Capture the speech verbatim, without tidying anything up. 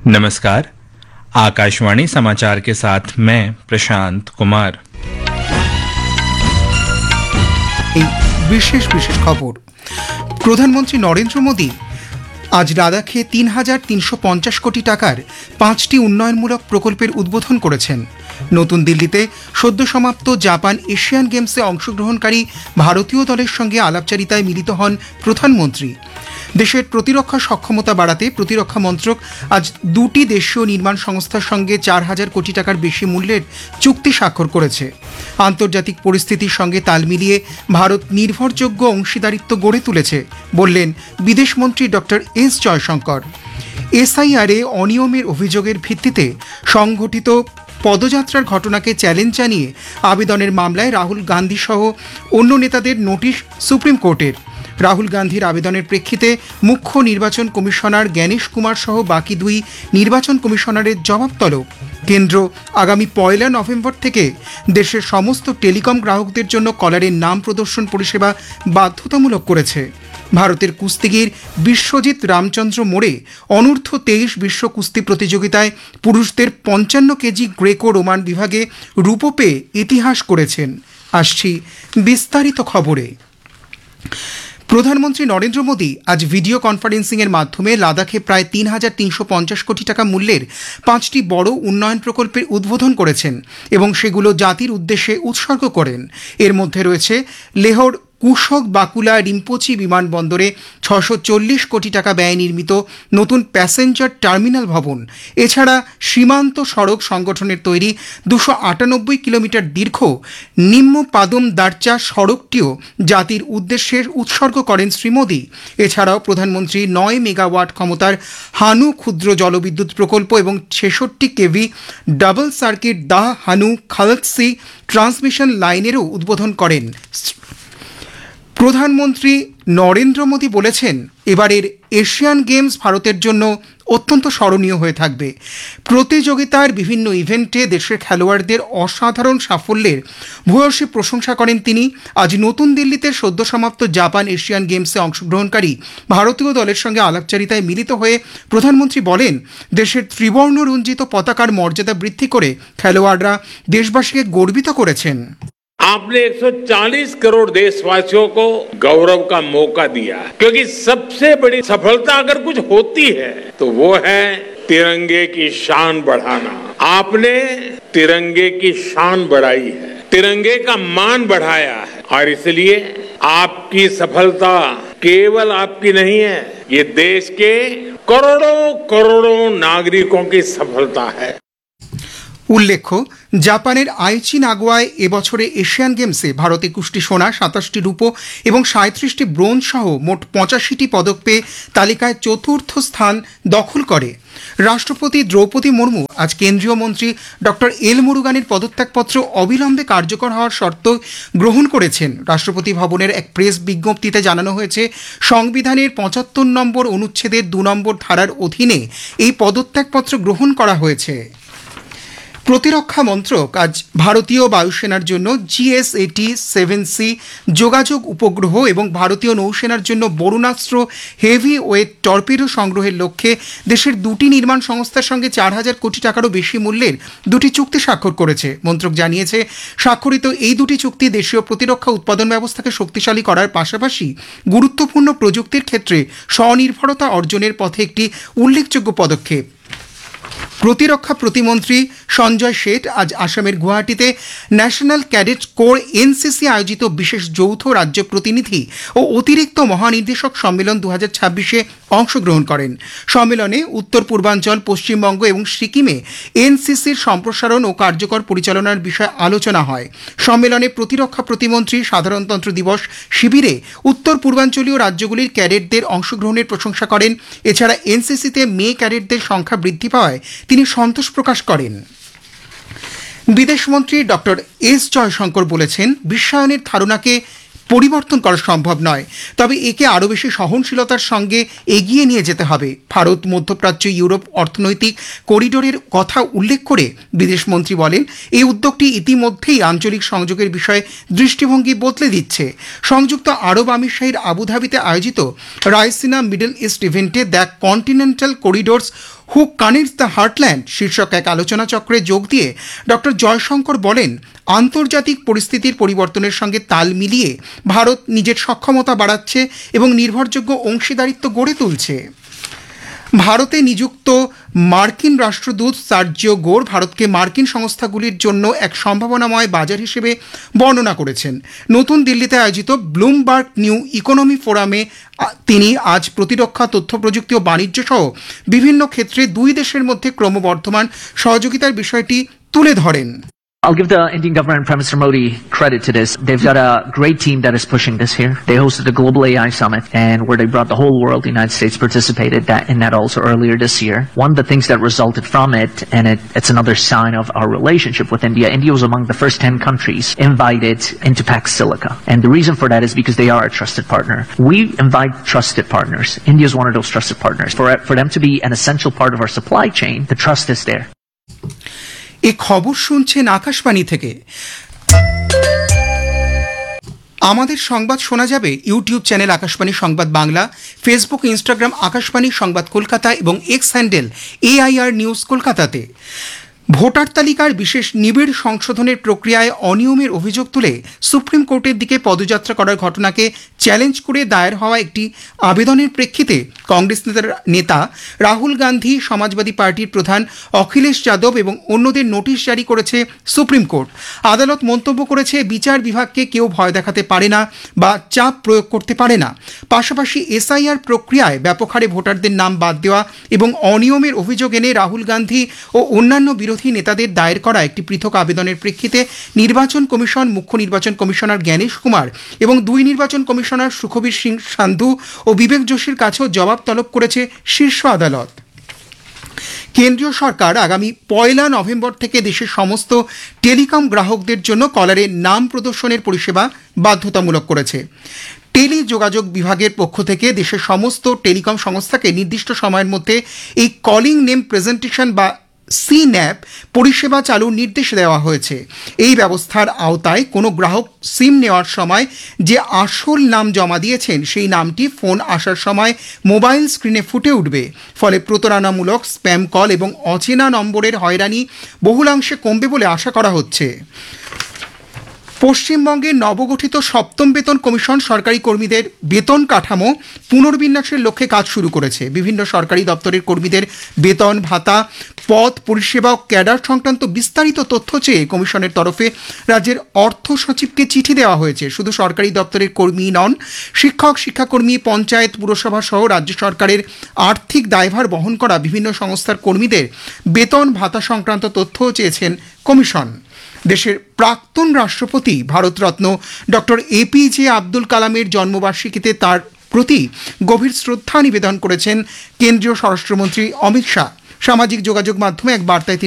नमस्कार। आकाशवाणी समाचार के साथ मैं प्रशांत कुमार। বিশেষ বিশেষ খবর। প্রধানমন্ত্রী নরেন্দ্র মোদী আজ লাদাখে তিন হাজার তিনশো পঞ্চাশ কোটি টাকার পাঁচটি উন্নয়নমূলক প্রকল্পের উদ্বোধন করেছেন। নতুন দিল্লিতে সদ্য সমাপ্ত জাপান এশিয়ান গেমসে অংশগ্রহণকারী ভারতীয় দলের সঙ্গে আলাপচারিতায় মিলিত হন প্রধানমন্ত্রী। দেশের প্রতিরক্ষা সক্ষমতা বাড়াতে প্রতিরক্ষা মন্ত্রক আজ দুটি দেশীয় নির্মাণ সংস্থার সঙ্গে চার হাজার কোটি টাকার বেশি মূল্যের চুক্তি স্বাক্ষর করেছে। আন্তর্জাতিক পরিস্থিতির সঙ্গে তাল মিলিয়ে ভারত নির্ভরযোগ্য অংশীদারিত্ব গড়ে তুলেছে বললেন বিদেশমন্ত্রী ডক্টর এস জয়শঙ্কর। এসআইআরে অনিয়মের অভিযোগের ভিত্তিতে সংঘটিত পদযাত্রার ঘটনাকে চ্যালেঞ্জ জানিয়ে আবেদনের মামলায় রাহুল গান্ধী সহ অন্য নেতাদের নোটিশ সুপ্রিম কোর্টের। রাহুল গান্ধীর আবেদনের প্রেক্ষিতে মুখ্য নির্বাচন কমিশনার জ্ঞানেশ কুমার সহ বাকি দুই নির্বাচন কমিশনারের জবাব তলব। কেন্দ্র আগামী পয়লা নভেম্বর থেকে দেশের সমস্ত টেলিকম গ্রাহকদের জন্য কলারের নাম প্রদর্শন পরিষেবা বাধ্যতামূলক করেছে। ভারতের কুস্তিগির বিশ্বজিৎ রামচন্দ্র মোড়ে অনূর্ধ্ব তেইশ বিশ্ব কুস্তি প্রতিযোগিতায় পুরুষদের পঞ্চান্ন কেজি গ্রেকো রোমান বিভাগে রূপো পেয়ে ইতিহাস করেছেন। আসছি বিস্তারিত খবরে। প্রধানমন্ত্রী নরেন্দ্র মোদী আজ ভিডিও কনফারেন্সিংয়ের মাধ্যমে লাদাখে প্রায় তিন হাজার তিনশো পঞ্চাশ কোটি টাকা মূল্যের পাঁচটি বড় উন্নয়ন প্রকল্পের উদ্বোধন করেছেন এবং সেগুলো জাতির উদ্দেশ্যে উৎসর্গ করেন। এর মধ্যে রয়েছে লেহর কুশক বাকুলা রিম্পোচি বিমানবন্দরে ছশো চল্লিশ কোটি টাকা ব্যয়ে নির্মিত নতুন প্যাসেঞ্জার টার্মিনাল ভবন। এছাড়া সীমান্ত সড়ক সংগঠনের তৈরি দুশো আটানব্বই কিলোমিটার দীর্ঘ নিম্ন পাদম দারচা সড়কটিও জাতির উদ্দেশ্যে উৎসর্গ করেন শ্রী মোদী। এছাড়াও প্রধানমন্ত্রী নয় মেগাওয়াট ক্ষমতার হানু ক্ষুদ্র জলবিদ্যুৎ প্রকল্প এবং ছেষট্টি কেভি ডাবল সার্কিট দা হানু খালৎসি ট্রান্সমিশন লাইনেরও উদ্বোধন করেন। প্রধানমন্ত্রী নরেন্দ্র মোদী বলেছেন, এবারের এশিয়ান গেমস ভারতের জন্য অত্যন্ত স্মরণীয় হয়ে থাকবে। প্রতিযোগিতার বিভিন্ন ইভেন্টে দেশের খেলোয়াড়দের অসাধারণ সাফল্যের ভূয়সী প্রশংসা করেন তিনি। আজ নতুন দিল্লিতে সদ্য সমাপ্ত জাপান এশিয়ান গেমসে অংশগ্রহণকারী ভারতীয় দলের সঙ্গে আলাপচারিতায় মিলিত হয়ে প্রধানমন্ত্রী বলেন, দেশের ত্রিবর্ণ রঞ্জিত পতাকার মর্যাদা বৃদ্ধি করে খেলোয়াড়রা দেশবাসীকে গর্বিত করেছেন। आपने एक सौ चालीस करोड़ देशवासियों को गौरव का मौका दिया, क्योंकि सबसे बड़ी सफलता अगर कुछ होती है तो वो है तिरंगे की शान बढ़ाना। आपने तिरंगे की शान बढ़ाई है, तिरंगे का मान बढ़ाया है, और इसलिए आपकी सफलता केवल आपकी नहीं है, ये देश के करोड़ों करोड़ों नागरिकों की सफलता है। উল্লেখ্য, জাপানের আইচি নাগোয়ায় এবছরে এশিয়ান গেমসে ভারত একুশটি সোনা, সাতাশটি রূপো এবং সাঁত্রিশটি ব্রোঞ্জ সহ মোট পঁচাশিটি পদক পেয়ে তালিকায় চতুর্থ স্থান দখল করে। রাষ্ট্রপতি দ্রৌপদী মুর্মু আজ কেন্দ্রীয় মন্ত্রী ডক্টর এল মুরুগানের পদত্যাগপত্র অবিলম্বে কার্যকর হওয়ার শর্ত গ্রহণ করেছেন। রাষ্ট্রপতি ভবনের এক প্রেস বিজ্ঞপ্তিতে জানানো হয়েছে, সংবিধানের পঁচাত্তর নম্বর অনুচ্ছেদের দু নম্বর ধারার অধীনে এই পদত্যাগপত্র গ্রহণ করা হয়েছে। প্রতিরক্ষা মন্ত্রক আজ ভারতীয় বায়ুসেনার জন্য জিএসএটি সেভেন সি যোগাযোগ উপগ্রহ এবং ভারতীয় নৌসেনার জন্য বরুণাস্ত্র হেভি ওয়েট টর্পিডো সংগ্রহের লক্ষ্যে দেশের দুটি নির্মাণ সংস্থার সঙ্গে চার হাজার কোটি টাকারও বেশি মূল্যের দুটি চুক্তি স্বাক্ষর করেছে। মন্ত্রক জানিয়েছে, স্বাক্ষরিত এই দুটি চুক্তি দেশীয় প্রতিরক্ষা উৎপাদন ব্যবস্থাকে শক্তিশালী করার পাশাপাশি গুরুত্বপূর্ণ প্রযুক্তির ক্ষেত্রে স্বনির্ভরতা অর্জনের পথে একটি উল্লেখযোগ্য পদক্ষেপ। প্রতিরক্ষা প্রতিমন্ত্রী সঞ্জয় শেঠ আজ আসামের গুয়াহাটিতে ন্যাশনাল ক্যাডেট কোর এনসিসি আয়োজিত বিশেষ যৌথ রাজ্য প্রতিনিধি ও অতিরিক্ত মহানির্দেশক সম্মেলন দু হাজার ছাব্বিশে অংশগ্রহণ করেন। সম্মেলনে উত্তর পূর্বাঞ্চল, পশ্চিমবঙ্গ এবং সিকিমে এনসিসির সম্প্রসারণ ও কার্যকর পরিচালনার বিষয়ে আলোচনা হয়। সম্মেলনে প্রতিরক্ষা প্রতিমন্ত্রী সাধারণতন্ত্র দিবস শিবিরে উত্তর পূর্বাঞ্চলীয় রাজ্যগুলির ক্যাডেটদের অংশগ্রহণের প্রশংসা করেন। এছাড়া এনসিসিতে মেয়ে ক্যাডেটদের সংখ্যা বৃদ্ধি পাওয়ায় তিনি সন্তোষ প্রকাশ করেন। বিদেশমন্ত্রী ডক্টর এস জয়শঙ্কর বলেছেন, বিশ্বায়নের ধারণাকে পরিবর্তন করা সম্ভব নয়, তবে একে আরও বেশি সহনশীলতার সঙ্গে এগিয়ে নিয়ে যেতে হবে। ভারত মধ্যপ্রাচ্য ইউরোপ অর্থনৈতিক করিডোরের কথা উল্লেখ করে বিদেশমন্ত্রী বলেন, এই উদ্যোগটি ইতিমধ্যেই আঞ্চলিক সংযোগের বিষয়ে দৃষ্টিভঙ্গি বদলে দিচ্ছে। সংযুক্ত আরব আমিরশাহীর আবুধাবিতে আয়োজিত রায়সিনা মিডল ইস্ট ইভেন্টে the continental corridors who connects the heartland শীর্ষক এক আলোচনা চক্রে যোগ দিয়ে ডক্টর জয়শঙ্কর বলেন, আন্তর্জাতিক পরিস্থিতির পরিবর্তনের সঙ্গে তাল মিলিয়ে ভারত নিজের সক্ষমতা বাড়াচ্ছে এবং নির্ভরযোগ্য অংশীদারিত্ব গড়ে তুলছে। ভারতে নিযুক্ত মার্কিন রাষ্ট্রদূত সার্জিও গোর ভারতকে মার্কিন সংস্থাগুলির জন্য এক সম্ভাবনাময় বাজার হিসেবে বর্ণনা করেছেন। নতুন দিল্লিতে আয়োজিত ব্লুমবার্গ নিউ ইকোনমি ফোরামে তিনি আজ প্রতিরক্ষা, তথ্য প্রযুক্তি ও বাণিজ্য সহ বিভিন্ন ক্ষেত্রে দুই দেশের মধ্যে ক্রমবর্ধমান সহযোগিতার বিষয়টি তুলে ধরেন। I'll give the Indian government and Prime Minister Modi credit to this. They've got a great team that is pushing this here. They hosted the Global A I Summit, and where they brought the whole world, the United States participated that, in that also earlier this year. One of the things that resulted from it, and it, it's another sign of our relationship with India, India was among the first ten countries invited into Pax Silica. And the reason for that is because they are a trusted partner. We invite trusted partners. India is one of those trusted partners. For, for them to be an essential part of our supply chain, the trust is there. এ খবর শুনছেন আকাশবাণী থেকে। আমাদের সংবাদ শোনা যাবে YouTube channel Akashvani সংবাদ Bangla, Facebook, Instagram Akashvani সংবাদ কলকাতা এবং এক্স হ্যান্ডেল এআইআর নিউজ কলকাতাতে। ভোটার তালিকার বিশেষ নিবিড় সংশোধনের প্রক্রিয়ায় অনিয়মের অভিযোগ তুলে সুপ্রিম কোর্টের দিকে পদযাত্রা করার ঘটনাকে চ্যালেঞ্জ করে দায়ের হওয়া একটি আবেদনের প্রেক্ষিতে কংগ্রেস নেতা রাহুল গান্ধী, সমাজবাদী পার্টির প্রধান অখিলেশ যাদব এবং অন্যদের নোটিশ জারি করেছে সুপ্রিম কোর্ট। আদালত মন্তব্য করেছে, বিচার বিভাগকে কেউ ভয় দেখাতে পারে না বা চাপ প্রয়োগ করতে পারে না। পাশাপাশি এসআইআর প্রক্রিয়ায় ব্যাপক হারে ভোটারদের নাম বাদ দেওয়া এবং অনিয়মের অভিযোগ এনে রাহুল গান্ধী ও অন্যান্য বিরোধী নেতাদের দায়ের করা একটি পৃথক আবেদনের প্রেক্ষিতে নির্বাচন কমিশন, মুখ্য নির্বাচন কমিশনার জ্ঞানেশ কুমার এবং দুই নির্বাচন কমিশনার সুখবীর সিং সান্ধু ও বিবেক যোশীর কাছেও জবাব তলব করেছে শীর্ষ আদালত। কেন্দ্রীয় সরকার আগামী পয়লা নভেম্বর থেকে দেশের সমস্ত টেলিকম গ্রাহকদের জন্য কলারে নাম প্রদর্শনের পরিষেবা বাধ্যতামূলক করেছে। টেলি যোগাযোগ বিভাগের পক্ষ থেকে দেশের সমস্ত টেলিকম সংস্থাকে নির্দিষ্ট সময়ের মধ্যে এই কলিং নেম প্রেজেন্টেশন বা সি ন্যাপ পরিষেবা চালুর নির্দেশ দেওয়া হয়েছে। এই ব্যবস্থার আওতায় কোনো গ্রাহক সিম নেওয়ার সময় যে আসল নাম জমা দিয়েছেন সেই নামটি ফোন আসার সময় মোবাইল স্ক্রিনে ফুটে উঠবে। ফলে প্রতারণামূলক স্প্যাম কল এবং অচেনা নম্বরের হয়রানি বহুলাংশে কমবে বলে আশা করা হচ্ছে। পশ্চিমবঙ্গের নবগঠিত সপ্তম বেতন কমিশন সরকারি কর্মীদের বেতন কাঠামো পুনর্বিন্যাসের লক্ষ্যে কাজ শুরু করেছে। বিভিন্ন সরকারি দপ্তরের কর্মীদের বেতন, ভাতা, পদ, পরিষেবা ও ক্যাডার সংক্রান্ত বিস্তারিত তথ্য চেয়ে কমিশনের তরফে রাজ্যের অর্থ সচিবকে চিঠি দেওয়া হয়েছে। শুধু সরকারি দপ্তরের কর্মী নন, শিক্ষক, শিক্ষাকর্মী, পঞ্চায়েত, পুরসভা সহ রাজ্য সরকারের আর্থিক দায়ভার বহন করা বিভিন্ন সংস্থার কর্মীদের বেতন, ভাতা সংক্রান্ত তথ্যও চেয়েছেন কমিশন। দেশের প্রাক্তন রাষ্ট্রপতি ভারতরত্ন ডক্টর এপিজে আব্দুল কালামের জন্মবার্ষিকীতে তার প্রতি গভীর শ্রদ্ধা নিবেদন করেছেন কেন্দ্রীয় স্বরাষ্ট্রমন্ত্রী অমিত শাহ। সামাজিক যোগাযোগ মাধ্যমে এক বার্তায়